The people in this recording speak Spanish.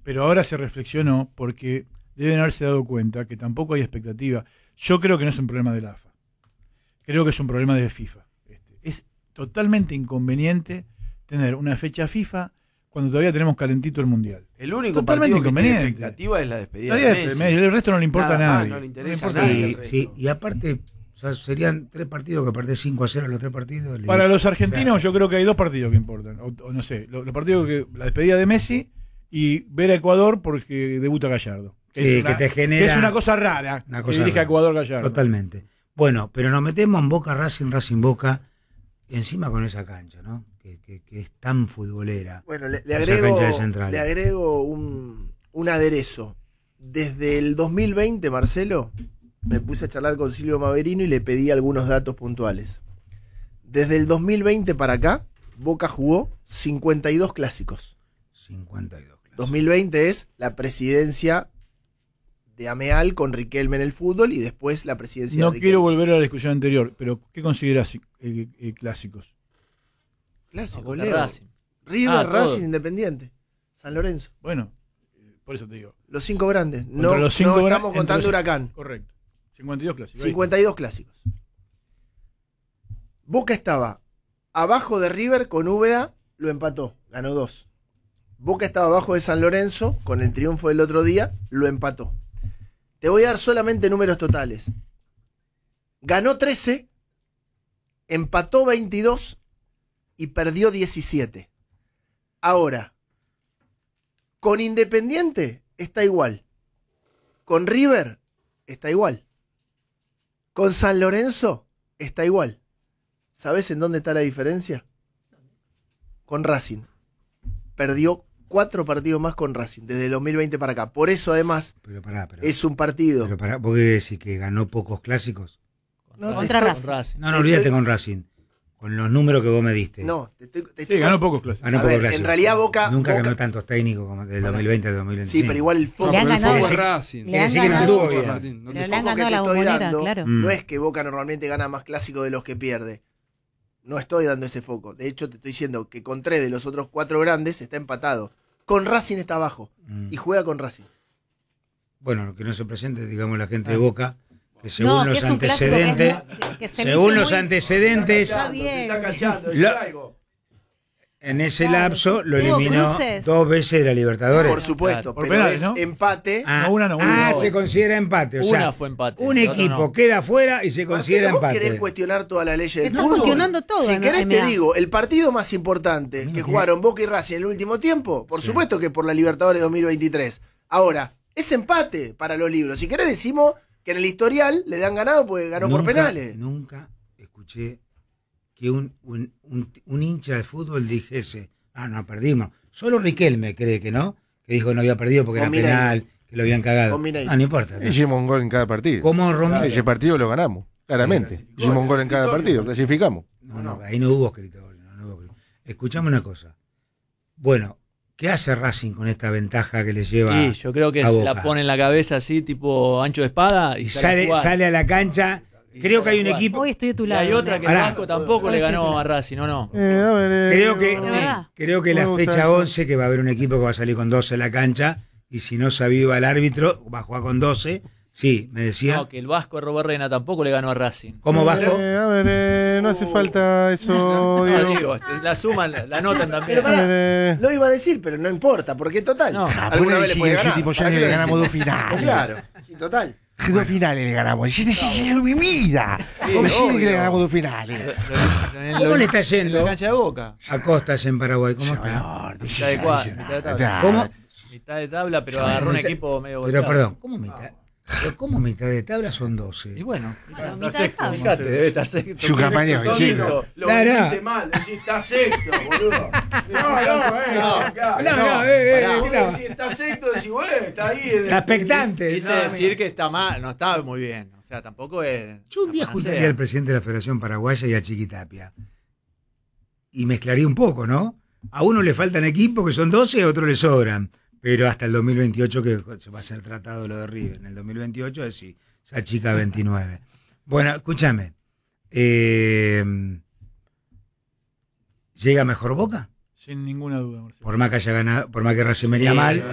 pero ahora se reflexionó porque deben haberse dado cuenta que tampoco hay expectativa. Yo creo que no es un problema de la AFA. Creo que es un problema de FIFA. Es totalmente inconveniente tener una fecha FIFA cuando todavía tenemos calentito el Mundial. El único totalmente partido que tiene inconveniente. expectativa es la despedida de Messi. El resto no le importa a nadie. No le interesa importa a nadie. nada. Sí, y aparte, o sea, serían 3 partidos que perdés 5-0 los 3 partidos. Para los argentinos yo creo que hay 2 partidos que importan. O no sé, los partidos que la despedida de Messi y ver a Ecuador porque debuta Gallardo. Sí, que te genera... Que es una cosa rara que dirige a Ecuador Gallardo. Totalmente. Bueno, pero nos metemos en Boca Racing Boca, encima con esa cancha, ¿no? Que es tan futbolera. Bueno, le agrego un aderezo. Desde el 2020, Marcelo, me puse a charlar con Silvio Maverino y le pedí algunos datos puntuales. Desde el 2020 para acá, Boca jugó 52 clásicos. 52 clásicos. 2020 es la presidencia de Ameal con Riquelme en el fútbol y después la presidencia de No Riquelme. quiero volver a la discusión anterior, pero ¿qué consideras clásicos? Clásico, Boca, Leo. Racing. River, todo. Racing, Independiente, San Lorenzo. Bueno, por eso te digo. Los 5 grandes. Contra No, los 5 no grandes, estamos contando entre los- Huracán. Correcto. 52 clásicos. 52 clásicos. Boca estaba abajo de River con Úbeda, lo empató, ganó 2. Boca estaba abajo de San Lorenzo, con el triunfo del otro día, lo empató. Te voy a dar solamente números totales. Ganó 13, empató 22 y perdió 17. Ahora, con Independiente está igual. Con River está igual. Con San Lorenzo está igual. ¿Sabes en dónde está la diferencia? Con Racing. Perdió 4 partidos más con Racing, desde el 2020 para acá. Por eso, además, Pero pará. es un partido. Pero pará, ¿vos qué decís que ganó pocos clásicos? No, Contra te Racing. Racing. No, olvídate con Racing. Con los números que vos me diste. No, Sí, ganó pocos clásicos. Ganó A pocos ver, clásicos. en realidad Boca... Nunca Boca- ganó tantos técnicos como del 2020 al 2025. Sí, pero igual el foco... Le han pero el ganado. foco es Quiere Racing. Le Quiere han decir que no ganado. anduvo bien. Racing, no Pero te- le han foco que ganado te la estoy bombonera, dando claro. no es que Boca normalmente gana más clásicos de los que pierde. No estoy dando ese foco. De hecho, te estoy diciendo que con 3 de los otros 4 grandes está empatado. Con Racing está abajo. Y juega con Racing. Bueno, que no se presente, digamos, la gente de Boca, que según No, que los es un clásico antecedentes, que se me según hizo los muy- antecedentes, Está bien. Te está cachando, decís algo. en ese Claro. lapso lo Hubo eliminó cruces. 2 veces de la Libertadores. Por supuesto, Por pero penales, es ¿no? empate. Ah, No, una. se considera empate. O sea, Una fue empate. un el otro equipo no. queda afuera y se considera Marcelo, vos empate. querés cuestionar todas las leyes del Estás fútbol. cuestionando todo, Si ¿no? querés te MA. digo, el partido más importante A mí no que tiene- jugaron Boca y Racing en el último tiempo, por supuesto que por la Libertadores 2023. Ahora, es empate para los libros. Si querés decimos que en el historial le dan ganado porque ganó por penales. Nunca escuché que un hincha de fútbol dijese, no perdimos. Solo Riquelme cree que no, que dijo que no había perdido porque Con era Mineiro. penal, que lo habían cagado. Con Mineiro. No importa. Hicimos un gol en cada partido. ¿Cómo Romero? Ese partido lo ganamos, claramente. Hicimos un gol en cada partido, clasificamos. No, ahí no hubo escritorio. No hubo escritorio. Escuchame una cosa. Bueno, ¿qué hace Racing con esta ventaja que le lleva Y yo creo que a se Boca? la pone en la cabeza así, tipo ancho de espada, y Y sale a jugar. sale a la cancha. Y Creo sale que hay a un jugar. equipo. Hoy estoy de tu Y lado. hay otra que el Pará. Vasco tampoco le ganó a Racing, ¿o no? Creo que, De verdad. creo que Me la gusta fecha eso. 11, que va a haber un equipo que va a salir con 12 en la cancha, y si no se aviva el árbitro, va a jugar con 12. Sí, me decía. No, que el Vasco de Roberrena tampoco le ganó a Racing. ¿Cómo Vasco? No hace falta eso, No, Diego. digo, la suman, la anotan también. Pero pará, lo iba a decir, pero no importa, porque total. No. alguna vez le puede ganar. tipo, ya ¿Para qué le lo ganamos decís? 2 finales. Claro, sí, total. 2 finales le ganamos. Es mi vida. Sí, ¿Cómo sigue que obvio. le ganamos 2 finales? ¿Cómo le está En la yendo cancha de Boca. a Costas en Paraguay? ¿Cómo está? Mitad de cuadra, mitad de tabla. ¿Cómo? Mitad de tabla, pero agarró un Mitad- equipo medio Pero golpeado. perdón, ¿cómo mitad de tabla son 12? Y bueno, Pero Está mitad de sexto, tabla. fíjate, debe estar sexto. Su campaña Quinto. vecino. Lo Claro. vendiste mal, decís está sexto, boludo. ¿qué tal? Si está sexto, decís, bueno, está ahí. Está expectante. Quise No, decir que está mal, no está muy bien. O sea, tampoco es. Yo un día la juntaría panacea. al presidente de la Federación Paraguaya y a Chiquitapia. Y mezclaría un poco, ¿no? A uno le faltan equipos que son 12 y a otro le sobran. Pero hasta el 2028 que se va a ser tratado lo de River. En el 2028 es sí, esa chica 29. Bueno, escúchame. ¿Llega mejor Boca? Sin ninguna duda, Marcelo. Por más que haya ganado, por más que Racing venía Sí, mal.